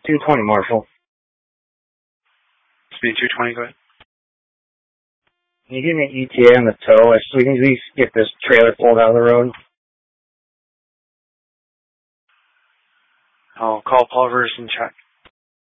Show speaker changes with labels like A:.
A: 220, Marshall.
B: Speed 220, go ahead.
A: Can you give me an ETA on the tow so we can at least get this trailer pulled out of the road?
B: I'll call Pulvers and check.